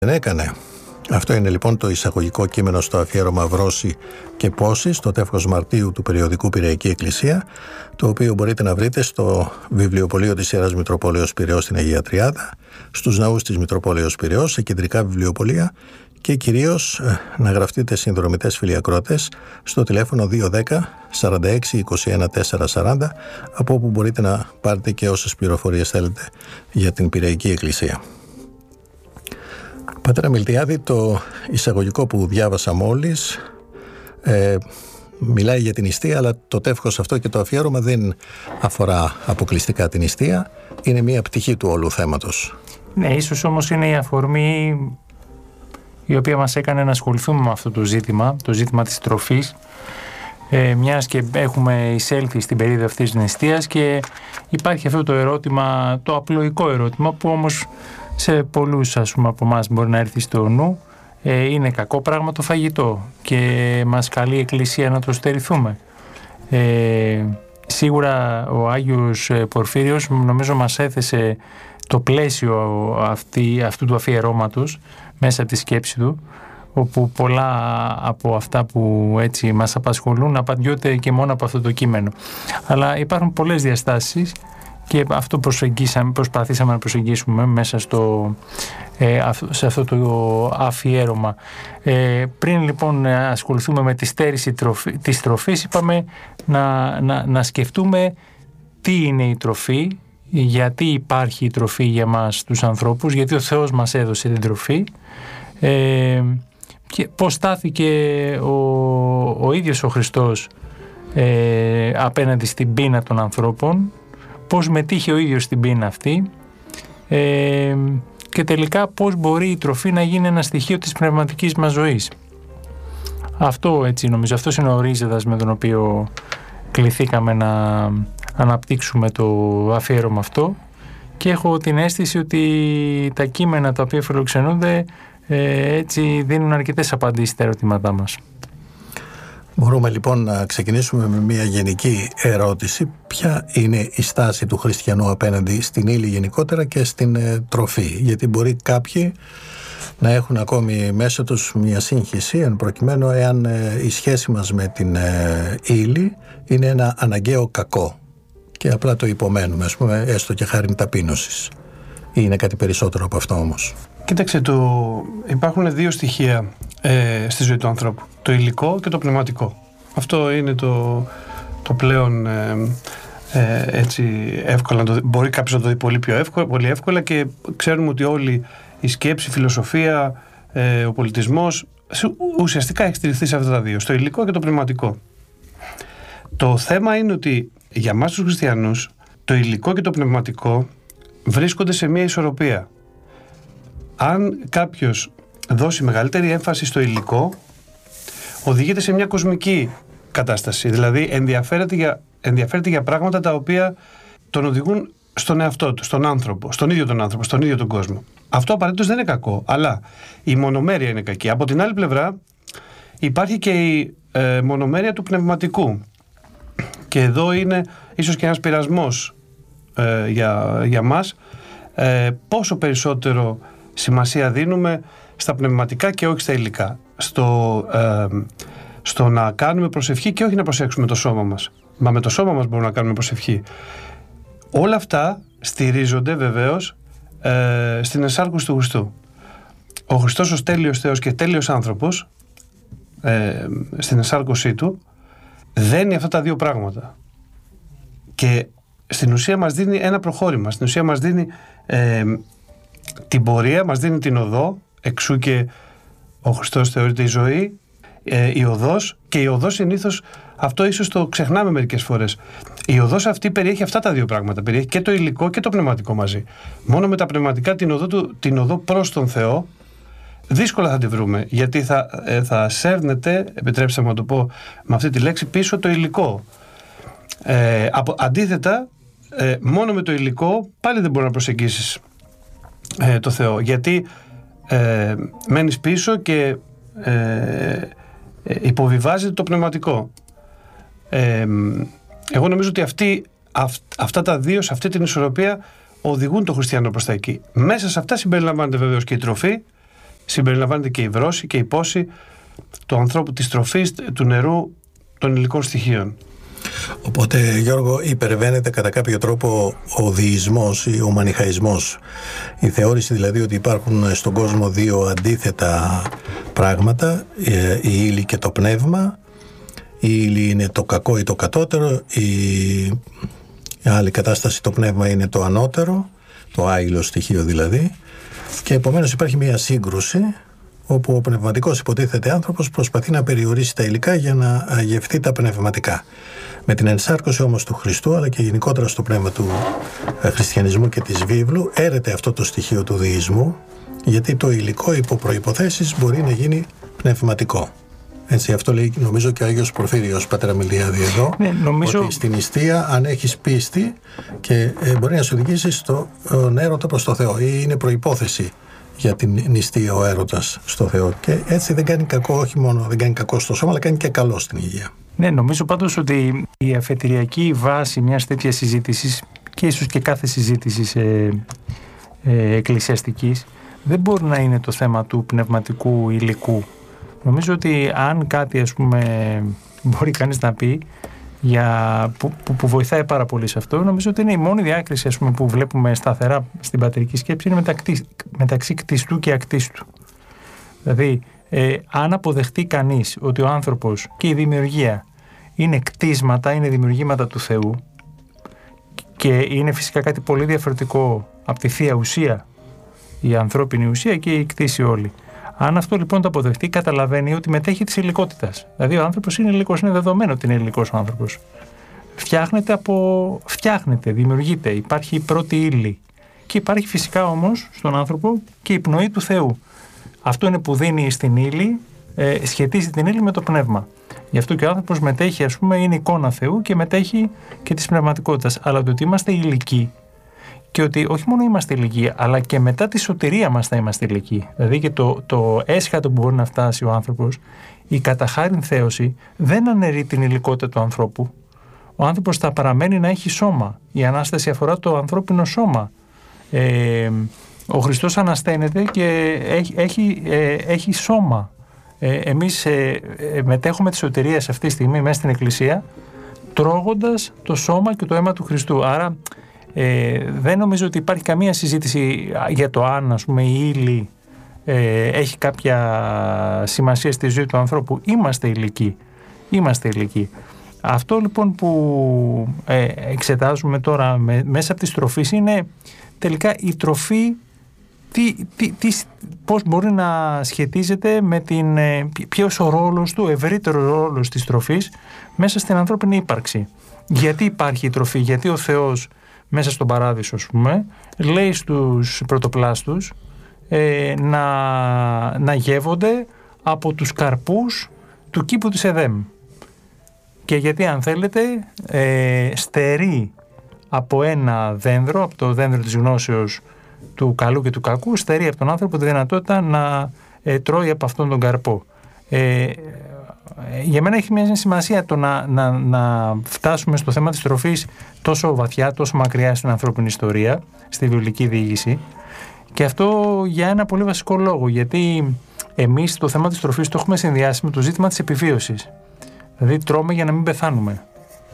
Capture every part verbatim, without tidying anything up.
Δεν έκανε. Αυτό είναι λοιπόν το εισαγωγικό κείμενο στο αφιέρωμα Βρώση και Πόση, στο τεύχος Μαρτίου του περιοδικού Πειραϊκή Εκκλησία, το οποίο μπορείτε να βρείτε στο βιβλιοπωλείο της Ιεράς Μητροπόλεως Πειραιώς στην Αγία Τριάδα, στους ναούς της Μητροπόλεως Πειραιώς, σε κεντρικά βιβλιοπωλεία και κυρίως να γραφτείτε συνδρομητές φίλοι ακροατές στο τηλέφωνο δύο ένα μηδέν σαράντα έξι είκοσι ένα τετρακόσια σαράντα, από όπου μπορείτε να πάρετε και όσες πληροφορίες θέλετε για την Πειραϊκή Εκκλησία. Πατέρα Μιλτιάδη, το εισαγωγικό που διάβασα μόλις ε, μιλάει για την νηστεία, αλλά το τεύχος αυτό και το αφιέρωμα δεν αφορά αποκλειστικά την νηστεία, είναι μια πτυχή του όλου θέματος. Ναι, ίσως όμως είναι η αφορμή η οποία μας έκανε να ασχοληθούμε με αυτό το ζήτημα, το ζήτημα της τροφής, ε, μιας και έχουμε εισέλθει στην περίοδο αυτής της νηστείας και υπάρχει αυτό το ερώτημα, το απλοϊκό ερώτημα που όμως σε πολλούς, ας πούμε, από εμάς μπορεί να έρθει στο νου, ε, είναι κακό πράγμα το φαγητό και μας καλεί η Εκκλησία να το στερηθούμε. Ε, σίγουρα ο Άγιος Πορφύριος νομίζω μας έθεσε το πλαίσιο αυτή, αυτού του αφιερώματος μέσα από τη σκέψη του, όπου πολλά από αυτά που έτσι μας απασχολούν απαντιόνται και μόνο από αυτό το κείμενο. Αλλά υπάρχουν πολλές διαστάσεις και αυτό προσπαθήσαμε να προσεγγίσουμε μέσα στο, ε, σε αυτό το αφιέρωμα. Ε, πριν λοιπόν ασχοληθούμε με τη στέρηση τροφή, της τροφής, είπαμε να, να, να σκεφτούμε τι είναι η τροφή, γιατί υπάρχει η τροφή για μας τους ανθρώπους, γιατί ο Θεός μας έδωσε την τροφή, ε, και πώς στάθηκε ο, ο ίδιος ο Χριστός ε, απέναντι στην πείνα των ανθρώπων, πώς μετήχε ο ίδιος στην πείνα αυτή, ε, και τελικά πώς μπορεί η τροφή να γίνει ένα στοιχείο της πνευματικής μας ζωής. Αυτό έτσι νομίζω, αυτός είναι ο ορίζοντας με τον οποίο κληθήκαμε να αναπτύξουμε το αφιέρωμα αυτό, και έχω την αίσθηση ότι τα κείμενα τα οποία φιλοξενούνται ε, έτσι δίνουν αρκετές απαντήσεις στα ερωτήματά μας. Μπορούμε λοιπόν να ξεκινήσουμε με μια γενική ερώτηση. Ποια είναι η στάση του χριστιανού απέναντι στην ύλη γενικότερα και στην ε, τροφή? Γιατί μπορεί κάποιοι να έχουν ακόμη μέσα τους μια σύγχυση, εν προκειμένου εάν ε, η σχέση μας με την ε, ύλη είναι ένα αναγκαίο κακό και απλά το υπομένουμε, ας πούμε, έστω και χάριν ταπείνωσης. Ή είναι κάτι περισσότερο από αυτό όμως? Κοίταξε, το... υπάρχουν δύο στοιχεία ε, στη ζωή του ανθρώπου. Το υλικό και το πνευματικό. Αυτό είναι το, το πλέον ε, ε, έτσι εύκολα. Το... Μπορεί κάποιος να το δει πολύ πιο εύκολα, πολύ εύκολα, και ξέρουμε ότι όλη η σκέψη, η φιλοσοφία, ε, ο πολιτισμός ουσιαστικά έχει στηριχθεί σε αυτά τα δύο, στο υλικό και το πνευματικό. Το θέμα είναι ότι για μας τους χριστιανούς το υλικό και το πνευματικό βρίσκονται σε μια ισορροπία. Αν κάποιος δώσει μεγαλύτερη έμφαση στο υλικό, οδηγείται σε μια κοσμική κατάσταση. Δηλαδή ενδιαφέρεται για, ενδιαφέρεται για πράγματα τα οποία τον οδηγούν στον εαυτό του, στον άνθρωπο, στον ίδιο τον άνθρωπο, στον ίδιο τον κόσμο. Αυτό απαραίτητος δεν είναι κακό, αλλά η μονομέρεια είναι κακή. Από την άλλη πλευρά υπάρχει και η ε, μονομέρεια του πνευματικού. Και εδώ είναι ίσως και ένας πειρασμός ε, για, για μας, ε, πόσο περισσότερο σημασία δίνουμε στα πνευματικά και όχι στα υλικά. Στο, ε, στο να κάνουμε προσευχή και όχι να προσέξουμε το σώμα μας. Μα με το σώμα μας μπορούμε να κάνουμε προσευχή. Όλα αυτά στηρίζονται βεβαίως ε, στην ενσάρκωση του Χριστού. Ο Χριστός ως τέλειος Θεός και τέλειος άνθρωπος, ε, στην ενσάρκωσή του, δένει αυτά τα δύο πράγματα. Και στην ουσία μας δίνει ένα προχώρημα. Στην ουσία μας δίνει ε, την πορεία, μας δίνει την οδό, εξού και ο Χριστός θεωρείται η ζωή, ε, η οδός, και η οδός συνήθως, αυτό ίσως το ξεχνάμε μερικές φορές. Η οδός αυτή περιέχει αυτά τα δύο πράγματα, περιέχει και το υλικό και το πνευματικό μαζί. Μόνο με τα πνευματικά την οδό, του, την οδό προς τον Θεό δύσκολα θα τη βρούμε, γιατί θα, ε, θα σέρνεται, επιτρέψτε μου να το πω με αυτή τη λέξη, πίσω το υλικό. Ε, από, αντίθετα, ε, μόνο με το υλικό πάλι δεν μπορεί να προσεγγίσεις ε, το Θεό, γιατί ε, μένεις πίσω και ε, ε, υποβιβάζεται το πνευματικό. Ε, εγώ νομίζω ότι αυτοί, αυ, αυτά τα δύο, σε αυτή την ισορροπία, οδηγούν το χριστιανό προς τα εκεί. Μέσα σε αυτά συμπεριλαμβάνεται βεβαίως και η τροφή συμπεριλαμβάνεται και η βρώση και η πόση του ανθρώπου, της τροφής, του νερού, των υλικών στοιχείων. Οπότε, Γιώργο, υπερβαίνεται κατά κάποιο τρόπο ο δεϊσμός ή ο μανιχαϊσμός. Η θεώρηση δηλαδή ότι υπάρχουν στον κόσμο δύο αντίθετα πράγματα, η ύλη και το πνεύμα. Η ύλη είναι το κακό ή το κατώτερο, η άλλη κατάσταση, το πνεύμα, είναι το ανώτερο, το άειλο στοιχείο δηλαδή, και επομένως υπάρχει μια σύγκρουση όπου ο πνευματικός υποτίθεται άνθρωπος προσπαθεί να περιορίσει τα υλικά για να αγευθεί τα πνευματικά. Με την ενσάρκωση όμως του Χριστού, αλλά και γενικότερα στο πνεύμα του χριστιανισμού και της βίβλου, έρεται αυτό το στοιχείο του δεϊσμού, γιατί το υλικό υπό προϋποθέσεις μπορεί να γίνει πνευματικό. Έτσι, αυτό λέει νομίζω και ο Άγιος Πορφύριος, πατέρα Μιλτιάδη εδώ, ναι, νομίζω... ότι στην νηστεία αν έχεις πίστη και ε, μπορεί να σε οδηγήσει στον έρωτα προς το Θεό, ή είναι προϋπόθεση για την νηστεία ο έρωτας στο Θεό, και έτσι δεν κάνει κακό, όχι μόνο δεν κάνει κακό στο σώμα, αλλά κάνει και καλό στην υγεία. Ναι, νομίζω πάντως ότι η αφετηριακή βάση μιας τέτοιας συζήτησης, και ίσως και κάθε συζήτησης ε, ε, εκκλησιαστικής, δεν μπορεί να είναι το θέμα του πνευματικού υλικού. Νομίζω ότι αν κάτι, ας πούμε, μπορεί κανείς να πει για, που, που, που βοηθάει πάρα πολύ σε αυτό, νομίζω ότι είναι η μόνη διάκριση, ας πούμε, που βλέπουμε σταθερά στην πατερική σκέψη, είναι μεταξύ, μεταξύ κτιστού και ακτίστου. Δηλαδή, ε, αν αποδεχτεί κανείς ότι ο άνθρωπος και η δημιουργία είναι κτίσματα, είναι δημιουργήματα του Θεού, και είναι φυσικά κάτι πολύ διαφορετικό από τη θεία ουσία, η ανθρώπινη ουσία και η κτήση όλη. Αν αυτό λοιπόν το αποδεχτεί, καταλαβαίνει ότι μετέχει της υλικότητας. Δηλαδή ο άνθρωπος είναι υλικός, είναι δεδομένο ότι είναι υλικός ο άνθρωπος. Φτιάχνεται, από... Φτιάχνεται, δημιουργείται, υπάρχει η πρώτη ύλη. Και υπάρχει φυσικά όμως στον άνθρωπο και η πνοή του Θεού. Αυτό είναι που δίνει στην ύλη, ε, σχετίζει την ύλη με το πνεύμα. Γι' αυτό και ο άνθρωπος μετέχει, ας πούμε, είναι εικόνα Θεού και μετέχει και της πνευματικότητας. Αλλά το ότι είμαστε υλικοί, και ότι όχι μόνο είμαστε υλικοί, αλλά και μετά τη σωτηρία μας θα είμαστε υλικοί. Δηλαδή και το, το έσχατο που μπορεί να φτάσει ο άνθρωπος, η καταχάριν θέωση, δεν αναιρεί την υλικότητα του ανθρώπου. Ο άνθρωπος θα παραμένει να έχει σώμα. Η Ανάσταση αφορά το ανθρώπινο σώμα. Ε, ο Χριστός ανασταίνεται και έχει, έχει, ε, έχει σώμα. Ε, εμείς ε, ε, μετέχουμε τη σωτηρία σε αυτή τη στιγμή μέσα στην Εκκλησία, τρώγοντας το σώμα και το αίμα του Χριστού. Άρα Ε, δεν νομίζω ότι υπάρχει καμία συζήτηση για το αν, ας πούμε, η ύλη ε, έχει κάποια σημασία στη ζωή του ανθρώπου. Είμαστε υλικοί. Είμαστε υλικοί. Αυτό λοιπόν που ε, εξετάζουμε τώρα με, μέσα από τις τροφές είναι τελικά η τροφή, τι, τι, τι, πώς μπορεί να σχετίζεται με την, ε, ποιος ο ρόλος του, ευρύτερος ρόλος της τροφής μέσα στην ανθρώπινη ύπαρξη. Γιατί υπάρχει η τροφή, γιατί ο Θεός μέσα στον παράδεισο, ας πούμε, λέει στους πρωτοπλάστους ε, να, να γεύονται από τους καρπούς του κήπου της Εδέμ. Και γιατί, αν θέλετε, ε, στερεί από ένα δένδρο, από το δένδρο της γνώσεως του καλού και του κακού, στερεί από τον άνθρωπο τη δυνατότητα να ε, τρώει από αυτόν τον καρπό. Ε, για μένα έχει μια σημασία το να, να, να φτάσουμε στο θέμα της τροφής τόσο βαθιά, τόσο μακριά στην ανθρώπινη ιστορία, στη βιβλική διήγηση, και αυτό για ένα πολύ βασικό λόγο, γιατί εμείς το θέμα της τροφής το έχουμε συνδυάσει με το ζήτημα της επιβίωσης. Δηλαδή τρώμε για να μην πεθάνουμε.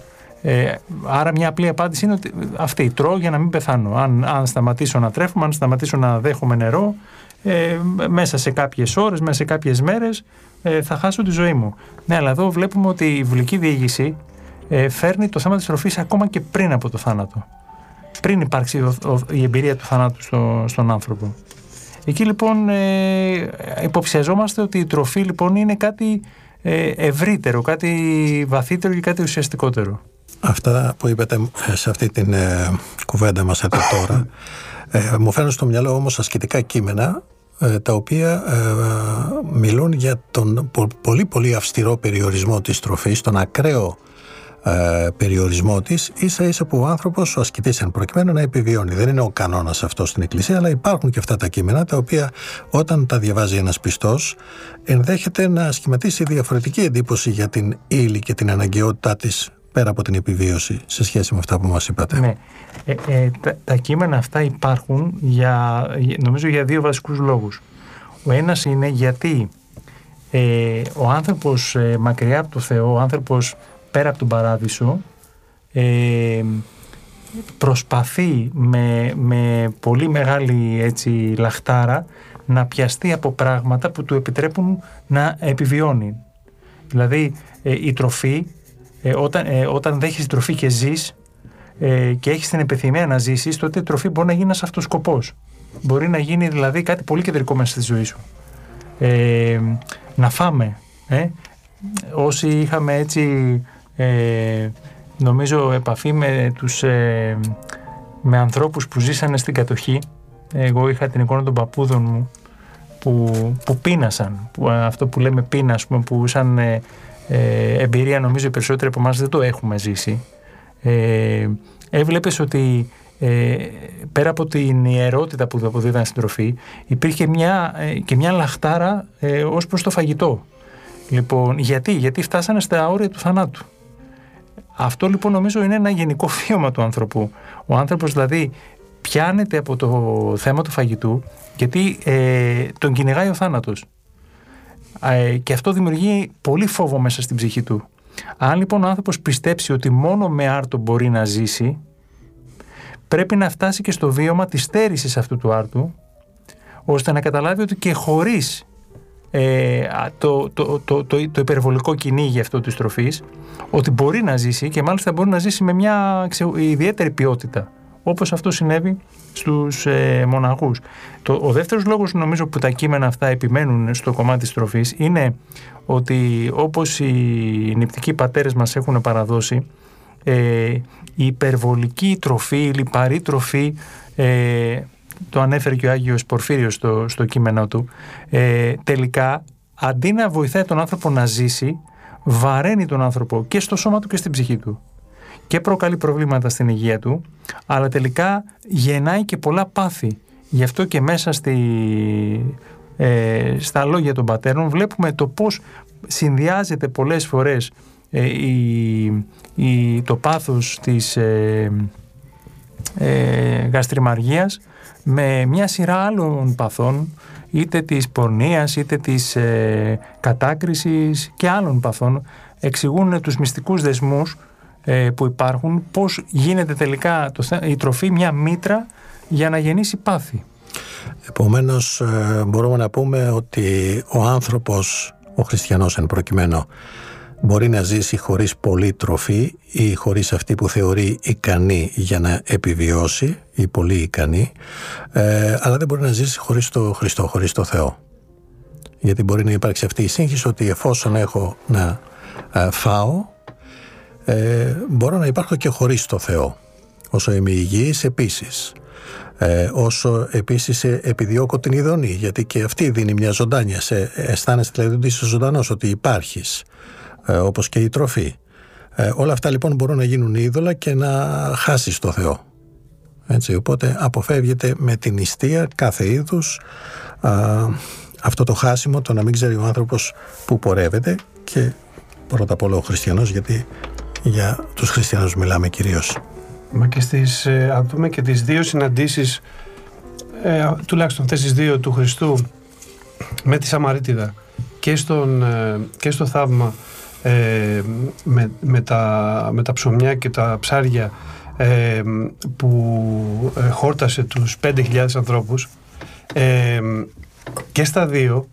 Ε, άρα μια απλή απάντηση είναι ότι αυτή, τρώω για να μην πεθάνω. Αν, αν σταματήσω να τρέφομαι, αν σταματήσω να δέχομαι νερό, ε, μέσα σε κάποιες ώρες, μέσα σε κάποιες μέρες ε, θα χάσω τη ζωή μου. Ναι, αλλά εδώ βλέπουμε ότι η βιβλική διήγηση ε, φέρνει το θέμα της τροφής ακόμα και πριν από το θάνατο. Πριν υπάρξει ο, ο, η εμπειρία του θανάτου στο, στον άνθρωπο. Εκεί λοιπόν ε, υποψιαζόμαστε ότι η τροφή λοιπόν είναι κάτι ε, ευρύτερο, κάτι βαθύτερο και κάτι ουσιαστικότερο. Αυτά που είπατε σε αυτή την ε, κουβέντα μας εδώ τώρα ε, μου φέρνουν στο μυαλό όμως ασκητικά κείμενα ε, τα οποία ε, μιλούν για τον πο, πολύ πολύ αυστηρό περιορισμό της τροφής, τον ακραίο ε, περιορισμό της, ίσα ίσα που ο άνθρωπος, ο ασκητής εν προκειμένου, να επιβιώνει. Δεν είναι ο κανόνας αυτό στην Εκκλησία, αλλά υπάρχουν και αυτά τα κείμενα τα οποία όταν τα διαβάζει ένας πιστός ενδέχεται να σχηματίσει διαφορετική εντύπωση για την ύλη και την αναγκαιότητά της πέρα από την επιβίωση, σε σχέση με αυτά που μας είπατε. Ναι. Ε, ε, τα, τα κείμενα αυτά υπάρχουν για, νομίζω για δύο βασικούς λόγους. Ο ένας είναι γιατί ε, ο άνθρωπος ε, μακριά από το Θεό, ο άνθρωπος πέρα από τον παράδεισο, ε, προσπαθεί με, με πολύ μεγάλη έτσι, λαχτάρα να πιαστεί από πράγματα που του επιτρέπουν να επιβιώνει. Δηλαδή ε, η τροφή, ε, όταν, ε, όταν δέχεις τροφή και ζεις ε, και έχεις την επιθυμία να ζήσεις, τότε η τροφή μπορεί να γίνει ένας αυτοσκοπός. Μπορεί να γίνει δηλαδή κάτι πολύ κεντρικό μέσα στη ζωή σου. Ε, να φάμε. Ε. Όσοι είχαμε έτσι ε, νομίζω επαφή με, τους, ε, με ανθρώπους που ζήσανε στην κατοχή, εγώ είχα την εικόνα των παππούδων μου που, που πείνασαν, που, αυτό που λέμε πείνα, ας πούμε, που σαν ε, ε, εμπειρία νομίζω οι περισσότεροι από εμάς δεν το έχουμε ζήσει. Ε, έβλεπες ότι ε, πέρα από την ιερότητα που αποδίδαν στην τροφή, υπήρχε μια, ε, και μια λαχτάρα ε, ως προς το φαγητό. Λοιπόν, γιατί, γιατί φτάσανε στα όρια του θανάτου. Αυτό λοιπόν νομίζω είναι ένα γενικό βίωμα του άνθρωπου. Ο άνθρωπος δηλαδή πιάνεται από το θέμα του φαγητού γιατί ε, τον κυνηγάει ο θάνατος. Ε, και αυτό δημιουργεί πολύ φόβο μέσα στην ψυχή του. Αν λοιπόν ο άνθρωπος πιστέψει ότι μόνο με άρτο μπορεί να ζήσει, πρέπει να φτάσει και στο βίωμα της στέρησης αυτού του άρτου, ώστε να καταλάβει ότι και χωρίς ε, το, το, το, το, το υπερβολικό κυνήγι αυτό της τροφής, ότι μπορεί να ζήσει και μάλιστα μπορεί να ζήσει με μια ιδιαίτερη ποιότητα, όπως αυτό συνέβη στους ε, μοναχούς. Το, ο δεύτερος λόγος νομίζω που τα κείμενα αυτά επιμένουν στο κομμάτι της τροφής είναι ότι όπως οι νηπτικοί πατέρες μας έχουν παραδώσει, ε, η υπερβολική τροφή, η λιπαρή τροφή, ε, το ανέφερε και ο Άγιος Πορφύριος στο, στο κείμενό του, ε, τελικά αντί να βοηθάει τον άνθρωπο να ζήσει, βαραίνει τον άνθρωπο και στο σώμα του και στην ψυχή του και προκαλεί προβλήματα στην υγεία του, αλλά τελικά γεννάει και πολλά πάθη. Γι' αυτό και μέσα στη, ε, στα λόγια των πατέρων βλέπουμε το πώς συνδυάζεται πολλές φορές ε, η, η, το πάθος της ε, ε, γαστριμαργίας με μια σειρά άλλων παθών, είτε της πορνείας είτε της ε, κατάκρισης και άλλων παθών. Εξηγούν τους μυστικούς δεσμούς ε, που υπάρχουν, πώς γίνεται τελικά το, η τροφή μια μήτρα για να γεννήσει πάθη. Επομένως ε, μπορούμε να πούμε ότι ο άνθρωπος, ο χριστιανός εν προκειμένου, μπορεί να ζήσει χωρίς πολλή τροφή ή χωρίς αυτή που θεωρεί ικανή για να επιβιώσει ή πολύ ικανή, ε, αλλά δεν μπορεί να ζήσει χωρίς το Χριστό, χωρίς το Θεό. Γιατί μπορεί να υπάρξει αυτή η σύγχυση ότι εφόσον έχω να ε, φάω, ε, μπορώ να υπάρχω και χωρίς το Θεό. Όσο είμαι υγιής επίσης. Ε, όσο επίσης επιδιώκω την ειδονή, γιατί και αυτή δίνει μια ζωντάνια. Σε, αισθάνεσαι δηλαδή ότι είσαι ζωντανός, ότι υπάρχεις. Ε, όπως και η τροφή. Ε, όλα αυτά λοιπόν μπορούν να γίνουν είδωλα και να χάσεις το Θεό. Έτσι, οπότε αποφεύγεται με την νηστεία κάθε είδους α, αυτό το χάσιμο, το να μην ξέρει ο άνθρωπος που πορεύεται, και πρώτα απ' όλα ο χριστιανός, γιατί για τους χριστιανούς μιλάμε κυρίως. Μα και στις, ε, αν δούμε και τις δύο συναντήσεις, ε, τουλάχιστον αυτές τις δύο του Χριστού με τη Σαμαρίτιδα και, στον, ε, και στο θαύμα Ε, με, με, τα, με τα ψωμιά και τα ψάρια ε, που ε, χόρτασε τους πέντε χιλιάδες ανθρώπους, ε, και στα δύο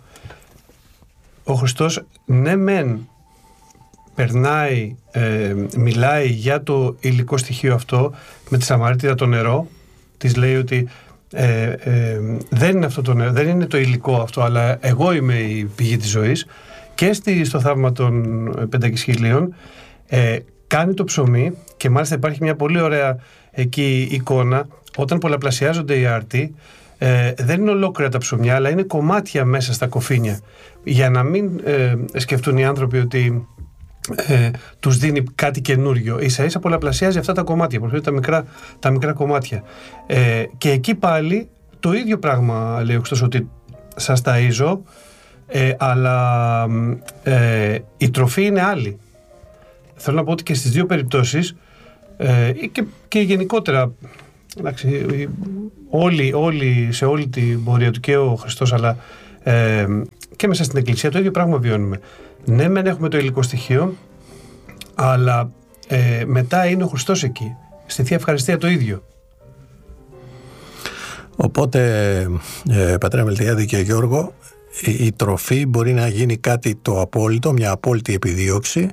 ο Χριστός ναι μεν περνάει, ε, μιλάει για το υλικό στοιχείο αυτό με τη Σαμαρίτιδα, το νερό, της λέει ότι ε, ε, δεν είναι αυτό το νερό, δεν είναι το υλικό αυτό, αλλά εγώ είμαι η πηγή της ζωής. Και στη, στο θαύμα των πεντακισχυλίων ε, κάνει το ψωμί, και μάλιστα υπάρχει μια πολύ ωραία εκεί εικόνα, όταν πολλαπλασιάζονται οι άρτοι, ε, δεν είναι ολόκληρα τα ψωμιά, αλλά είναι κομμάτια μέσα στα κοφίνια, για να μην ε, σκεφτούν οι άνθρωποι ότι ε, τους δίνει κάτι καινούριο. Ίσα ίσα πολλαπλασιάζει αυτά τα κομμάτια, προσφέρει τα μικρά, τα μικρά κομμάτια. Ε, και εκεί πάλι το ίδιο πράγμα λέει ο Χριστός, ότι σας ταΐζω, Ε, αλλά ε, η τροφή είναι άλλη. Θέλω να πω ότι και στις δύο περιπτώσεις ε, και, και γενικότερα, εντάξει, όλοι, όλοι, σε όλη την πορεία του, και ο Χριστός αλλά Ε, και μέσα στην Εκκλησία το ίδιο πράγμα βιώνουμε. Ναι, μεν έχουμε το υλικό στοιχείο, αλλά ε, μετά είναι ο Χριστός εκεί. Στη Θεία Ευχαριστία το ίδιο. Οπότε, ε, πατέρα Μελτιάδη και Γιώργο, η, η τροφή μπορεί να γίνει κάτι το απόλυτο, μια απόλυτη επιδίωξη,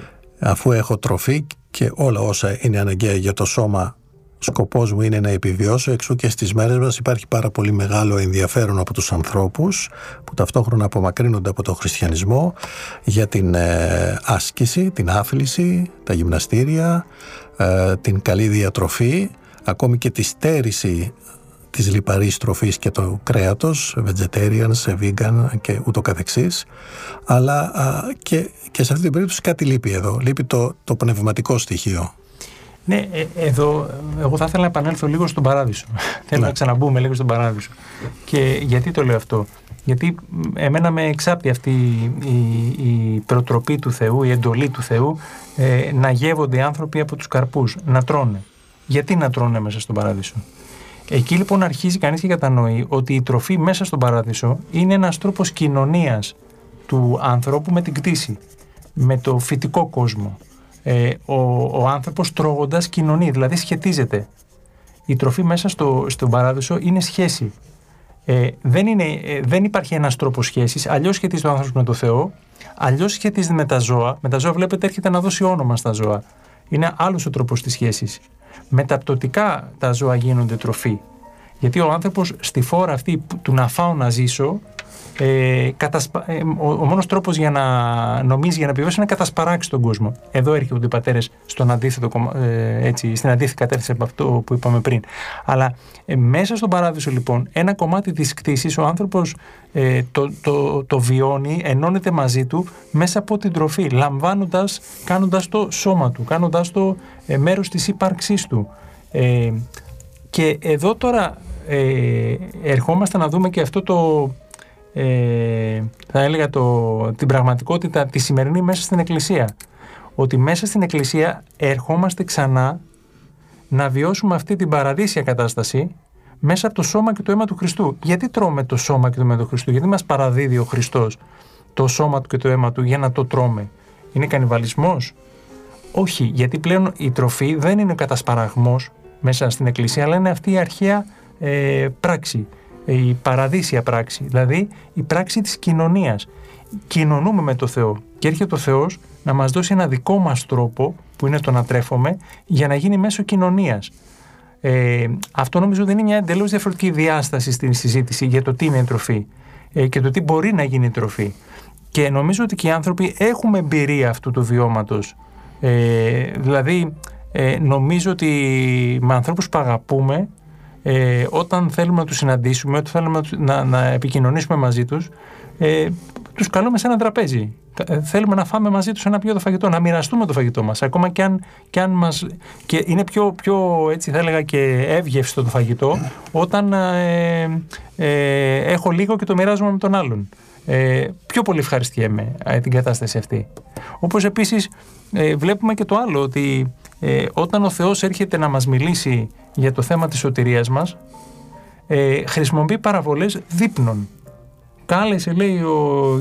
αφού έχω τροφή και όλα όσα είναι αναγκαία για το σώμα, σκοπός μου είναι να επιβιώσω. Εξού και στις μέρες μας υπάρχει πάρα πολύ μεγάλο ενδιαφέρον από τους ανθρώπους που ταυτόχρονα απομακρύνονται από το χριστιανισμό για την ε, άσκηση, την άθληση, τα γυμναστήρια, ε, την καλή διατροφή, ακόμη και τη στέρηση της λιπαρής τροφής και του κρέατος, vegetarians, vegan και ούτω καθεξής. Αλλά α, και, και σε αυτή την περίπτωση κάτι λείπει εδώ. Λείπει το, το πνευματικό στοιχείο. Ναι, ε, εδώ εγώ θα ήθελα να επανέλθω λίγο στον Παράδεισο. Θέλω να ξαναμπούμε λίγο στον Παράδεισο. Και γιατί το λέω αυτό? Γιατί εμένα με εξάπτει αυτή η, η προτροπή του Θεού, η εντολή του Θεού, ε, να γεύονται οι άνθρωποι από τους καρπούς, να τρώνε. Γιατί να τρώνε μέσα στον Παράδεισο? Εκεί λοιπόν αρχίζει κανείς και κατανοεί ότι η τροφή μέσα στον Παράδεισο είναι ένας τρόπος κοινωνίας του ανθρώπου με την κτήση, με το φυτικό κόσμο. Ε, ο, ο άνθρωπος τρώγοντας κοινωνεί, δηλαδή σχετίζεται. Η τροφή μέσα στο, στον Παράδεισο είναι σχέση. Ε, δεν, είναι, ε, δεν υπάρχει ένας τρόπος σχέσης. Αλλιώς σχετίζεται ο άνθρωπος με το Θεό, αλλιώς σχετίζεται με τα ζώα. Με τα ζώα, βλέπετε, έρχεται να δώσει όνομα στα ζώα. Είναι άλλος ο τρόπος της σχέσης. Μεταπτωτικά τα ζώα γίνονται τροφή. Γιατί ο άνθρωπος στη φόρα αυτή του να φάω να ζήσω, ε, κατασπα... ε, ο, ο μόνος τρόπος για να νομίζει, για να επιβιώσει, είναι να κατασπαράξει τον κόσμο. Εδώ έρχονται οι πατέρες στον αντίθετο, ε, έτσι, στην αντίθετη κατεύθυνση από αυτό που είπαμε πριν. Αλλά ε, μέσα στον Παράδεισο λοιπόν, ένα κομμάτι της κτήσης, ο άνθρωπος ε, το, το, το βιώνει, ενώνεται μαζί του μέσα από την τροφή, λαμβάνοντας, κάνοντας το σώμα του, κάνοντας το ε, μέρος της ύπαρξής του. Ε, και εδώ τώρα ε, ερχόμαστε να δούμε και αυτό το Ε, θα έλεγα το, την πραγματικότητα τη σημερινή μέσα στην Εκκλησία. Ότι μέσα στην Εκκλησία ερχόμαστε ξανά να βιώσουμε αυτή την παραδείσια κατάσταση μέσα από το σώμα και το αίμα του Χριστού. Γιατί τρώμε το σώμα και το αίμα του Χριστού? Γιατί μας παραδίδει ο Χριστός το σώμα του και το αίμα του για να το τρώμε? Είναι κανιβαλισμός? Όχι, γιατί πλέον η τροφή δεν είναι κατασπαραγμός μέσα στην Εκκλησία, αλλά είναι αυτή η αρχαία ε, πράξη, η παραδείσια πράξη, δηλαδή η πράξη της κοινωνίας. Κοινωνούμε με το Θεό και έρχεται ο Θεός να μας δώσει ένα δικό μας τρόπο, που είναι το να τρέφουμε, για να γίνει μέσω κοινωνίας. Ε, αυτό νομίζω ότι είναι μια εντελώς διαφορετική διάσταση στην συζήτηση για το τι είναι η τροφή ε, και το τι μπορεί να γίνει η τροφή. Και νομίζω ότι και οι άνθρωποι έχουμε εμπειρία αυτού του βιώματος. Ε, δηλαδή ε, νομίζω ότι με ανθρώπους που αγαπούμε, Ε, όταν θέλουμε να τους συναντήσουμε, όταν θέλουμε να, να επικοινωνήσουμε μαζί τους, ε, τους καλούμε σε ένα τραπέζι. Ε, θέλουμε να φάμε μαζί τους ένα πιο το φαγητό, να μοιραστούμε το φαγητό μας. Ακόμα και αν, και αν μας... Και είναι πιο, πιο, έτσι θα έλεγα, και εύγευστο το φαγητό, όταν ε, ε, έχω λίγο και το μοιράζομαι με τον άλλον. Ε, πιο πολύ ευχαριστιέμαι ε, την κατάσταση αυτή. Όπως επίσης ε, βλέπουμε και το άλλο, ότι ε, όταν ο Θεός έρχεται να μας μιλήσει για το θέμα της σωτηρίας μας, ε, χρησιμοποιεί παραβολές δείπνων. Κάλεσε, λέει ο,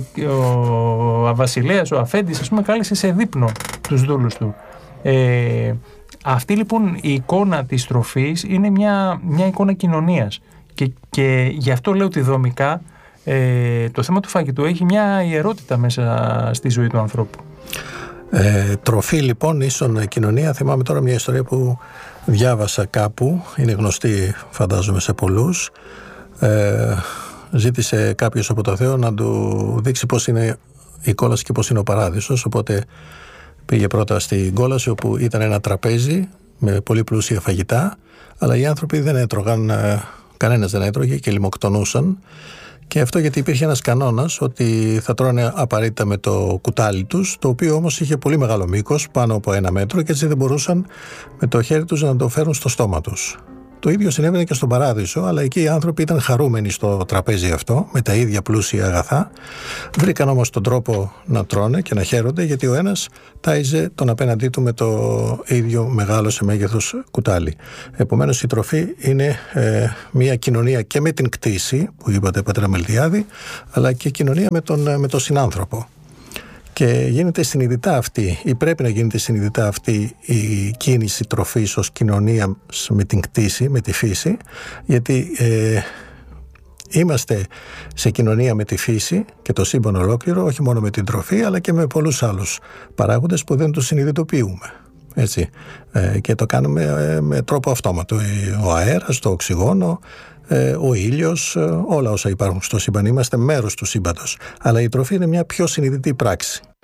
ο Αβασιλέας, ο Αφέντης, ας πούμε, κάλεσε σε δείπνο τους δούλους του. Ε, αυτή λοιπόν η εικόνα της τροφής είναι μια, μια εικόνα κοινωνίας. Και, και γι' αυτό λέω ότι δομικά ε, το θέμα του φαγητού έχει μια ιερότητα μέσα στη ζωή του ανθρώπου. Ε, τροφή λοιπόν ίσον κοινωνία. Θυμάμαι τώρα μια ιστορία που διάβασα κάπου, είναι γνωστή φαντάζομαι σε πολλούς. Ε, ζήτησε κάποιος από το Θεό να του δείξει πώς είναι η κόλαση και πώς είναι ο παράδεισος, οπότε πήγε πρώτα στην κόλαση, όπου ήταν ένα τραπέζι με πολύ πλούσια φαγητά, αλλά οι άνθρωποι δεν έτρωγαν, κανένας δεν έτρωγε και λιμοκτονούσαν. Και αυτό γιατί υπήρχε ένας κανόνας ότι θα τρώνε απαραίτητα με το κουτάλι τους, το οποίο όμως είχε πολύ μεγάλο μήκος, πάνω από ένα μέτρο, και έτσι δεν μπορούσαν με το χέρι τους να το φέρουν στο στόμα τους. Το ίδιο συνέβαινε και στον Παράδεισο, αλλά εκεί οι άνθρωποι ήταν χαρούμενοι στο τραπέζι αυτό, με τα ίδια πλούσια αγαθά. Βρήκαν όμως τον τρόπο να τρώνε και να χαίρονται, γιατί ο ένας τάιζε τον απέναντί του με το ίδιο μεγάλο σε μέγεθος κουτάλι. Επομένως η τροφή είναι ε, μια κοινωνία και με την κτήση, που είπατε πατέρα Μελτιάδη, αλλά και κοινωνία με τον, με τον συνάνθρωπο. Και γίνεται συνειδητά αυτή, ή πρέπει να γίνεται συνειδητά αυτή η κίνηση τροφής ως κοινωνία με την κτήση, με τη φύση, γιατί ε, είμαστε σε κοινωνία με τη φύση και το σύμπαν ολόκληρο, όχι μόνο με την τροφή, αλλά και με πολλούς άλλους παράγοντες που δεν τους συνειδητοποιούμε. Έτσι. Ε, και το κάνουμε ε, με τρόπο αυτόματο. Ο αέρας, το οξυγόνο, ε, ο ήλιος, ε, όλα όσα υπάρχουν στο σύμπαν. Είμαστε μέρος του σύμπαντος. Αλλά η τροφή είναι μια πιο συνειδητή πράξη.